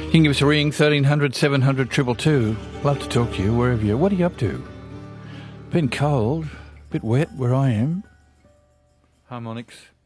You can give us a ring, 1300 700 222. Love to talk to you, wherever you are. What are you up to? Been cold, a bit wet where I am. Harmonics.